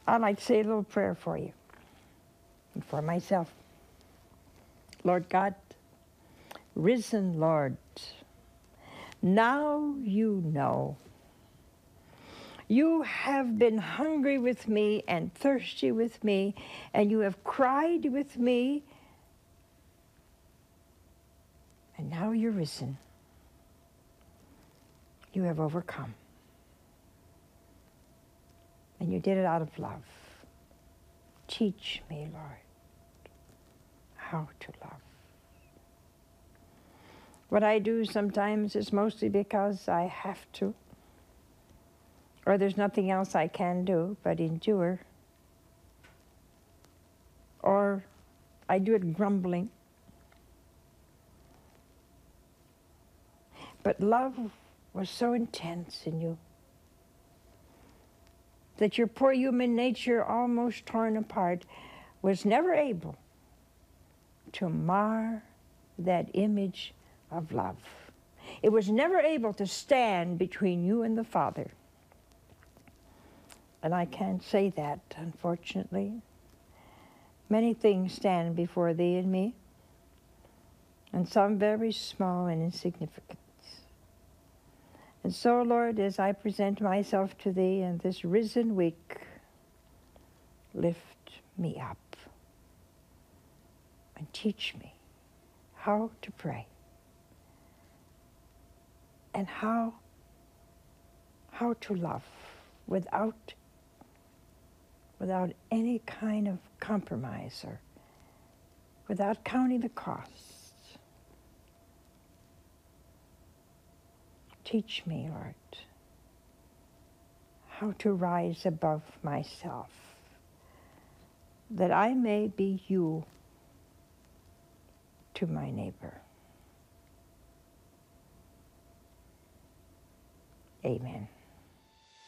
I'd like to say a little prayer for you and for myself. Lord God, risen Lord, now you know. You have been hungry with me and thirsty with me, and you have cried with me, and now you're risen. You have overcome. And you did it out of love. Teach me, Lord, how to love. What I do sometimes is mostly because I have to, or there's nothing else I can do but endure, or I do it grumbling. But love was so intense in you that your poor human nature, almost torn apart, was never able to mar that image of love. It was never able to stand between you and the Father. And I can't say that, unfortunately. Many things stand before thee and me, and some very small and insignificant. And so, Lord, as I present myself to thee in this risen week, lift me up and teach me how to pray and how to love without any kind of compromise or without counting the costs. Teach me, Lord, how to rise above myself, that I may be you to my neighbor. Amen.